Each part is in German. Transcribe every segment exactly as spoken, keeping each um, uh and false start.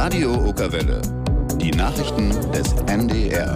Radio Okerwelle. Die Nachrichten des N D R.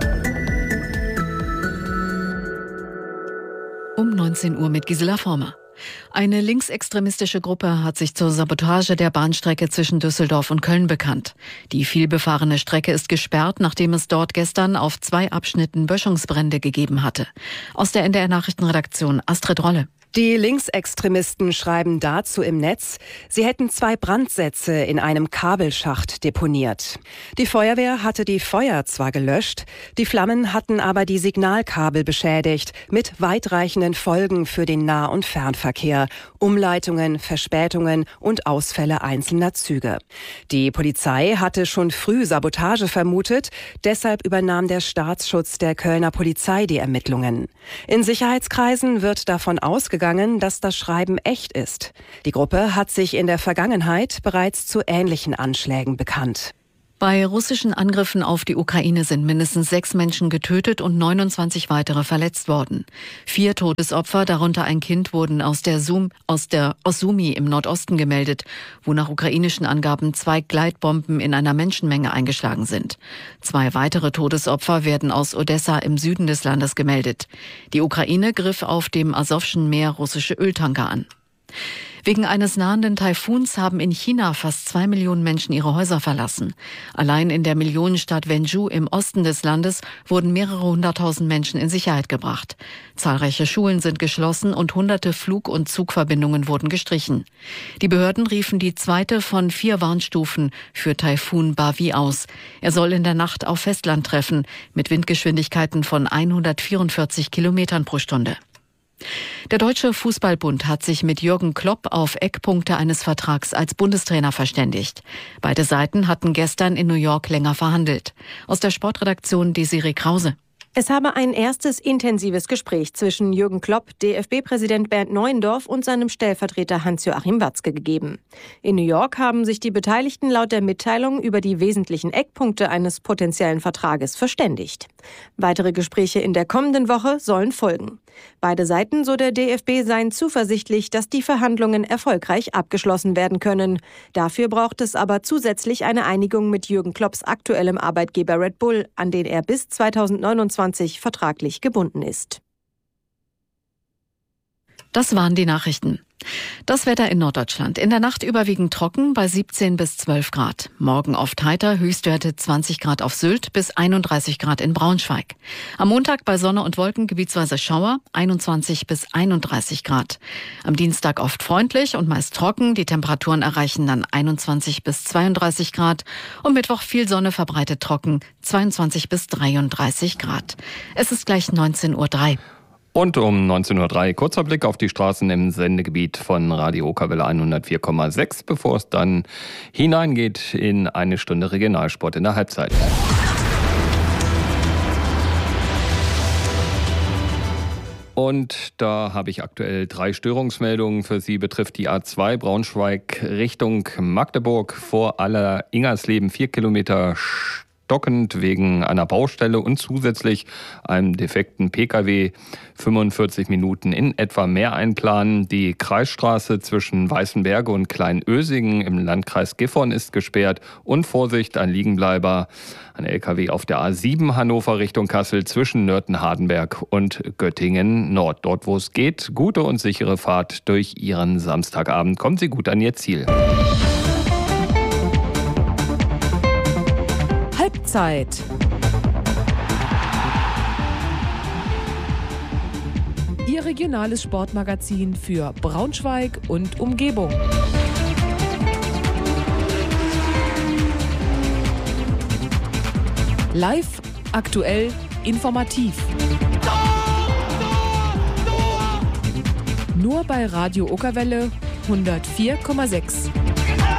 Um neunzehn Uhr mit Gisela Former. Eine linksextremistische Gruppe hat sich zur Sabotage der Bahnstrecke zwischen Düsseldorf und Köln bekannt. Die vielbefahrene Strecke ist gesperrt, nachdem es dort gestern auf zwei Abschnitten Böschungsbrände gegeben hatte. Aus der N D R-Nachrichtenredaktion Astrid Rolle. Die Linksextremisten schreiben dazu im Netz, sie hätten zwei Brandsätze in einem Kabelschacht deponiert. Die Feuerwehr hatte die Feuer zwar gelöscht, die Flammen hatten aber die Signalkabel beschädigt, mit weitreichenden Folgen für den Nah- und Fernverkehr, Umleitungen, Verspätungen und Ausfälle einzelner Züge. Die Polizei hatte schon früh Sabotage vermutet, deshalb übernahm der Staatsschutz der Kölner Polizei die Ermittlungen. In Sicherheitskreisen wird davon ausgegangen, dass das Schreiben echt ist. Die Gruppe hat sich in der Vergangenheit bereits zu ähnlichen Anschlägen bekannt. Bei russischen Angriffen auf die Ukraine sind mindestens sechs Menschen getötet und neunundzwanzig weitere verletzt worden. Vier Todesopfer, darunter ein Kind, wurden aus der, Sum, aus der aus Sumy im Nordosten gemeldet, wo nach ukrainischen Angaben zwei Gleitbomben in einer Menschenmenge eingeschlagen sind. Zwei weitere Todesopfer werden aus Odessa im Süden des Landes gemeldet. Die Ukraine griff auf dem Asowschen Meer russische Öltanker an. Wegen eines nahenden Taifuns haben in China fast zwei Millionen Menschen ihre Häuser verlassen. Allein in der Millionenstadt Wenzhou im Osten des Landes wurden mehrere hunderttausend Menschen in Sicherheit gebracht. Zahlreiche Schulen sind geschlossen und hunderte Flug- und Zugverbindungen wurden gestrichen. Die Behörden riefen die zweite von vier Warnstufen für Taifun Bavi aus. Er soll in der Nacht auf Festland treffen, mit Windgeschwindigkeiten von hundertvierundvierzig Kilometern pro Stunde. Der Deutsche Fußballbund hat sich mit Jürgen Klopp auf Eckpunkte eines Vertrags als Bundestrainer verständigt. Beide Seiten hatten gestern in New York länger verhandelt. Aus der Sportredaktion Desiree Krause. Es habe ein erstes intensives Gespräch zwischen Jürgen Klopp, D F B-Präsident Bernd Neuendorf und seinem Stellvertreter Hans-Joachim Watzke gegeben. In New York haben sich die Beteiligten laut der Mitteilung über die wesentlichen Eckpunkte eines potenziellen Vertrages verständigt. Weitere Gespräche in der kommenden Woche sollen folgen. Beide Seiten, so der D F B, seien zuversichtlich, dass die Verhandlungen erfolgreich abgeschlossen werden können. Dafür braucht es aber zusätzlich eine Einigung mit Jürgen Klopps aktuellem Arbeitgeber Red Bull, an den er bis zweitausendneunundzwanzig vertraglich gebunden ist. Das waren die Nachrichten. Das Wetter in Norddeutschland. In der Nacht überwiegend trocken bei siebzehn bis zwölf Grad. Morgen oft heiter, Höchstwerte zwanzig Grad auf Sylt bis einunddreißig Grad in Braunschweig. Am Montag bei Sonne und Wolken gebietsweise Schauer, einundzwanzig bis einunddreißig Grad. Am Dienstag oft freundlich und meist trocken. Die Temperaturen erreichen dann einundzwanzig bis zweiunddreißig Grad. Und Mittwoch viel Sonne, verbreitet trocken, zweiundzwanzig bis dreiunddreißig Grad. Es ist gleich neunzehn Uhr drei. Und um neunzehn Uhr drei kurzer Blick auf die Straßen im Sendegebiet von Radio Okerwelle hundertvier Komma sechs, bevor es dann hineingeht in eine Stunde Regionalsport in der Halbzeit. Und da habe ich aktuell drei Störungsmeldungen für Sie. Betrifft die A zwei Braunschweig Richtung Magdeburg vor aller Ingersleben, vier Kilometer stockend wegen einer Baustelle und zusätzlich einem defekten Pkw fünfundvierzig Minuten in etwa mehr einplanen. Die Kreisstraße zwischen Weißenberge und Kleinösingen im Landkreis Gifhorn ist gesperrt und Vorsicht, ein Liegenbleiber, ein L K W auf der A sieben Hannover Richtung Kassel zwischen Nörten-Hardenberg und Göttingen Nord. Dort, wo es geht, gute und sichere Fahrt durch Ihren Samstagabend. Kommen Sie gut an Ihr Ziel. Halbzeit. Ihr regionales Sportmagazin für Braunschweig und Umgebung. Live, aktuell, informativ. Nur bei Radio Okerwelle hundertvier Komma sechs.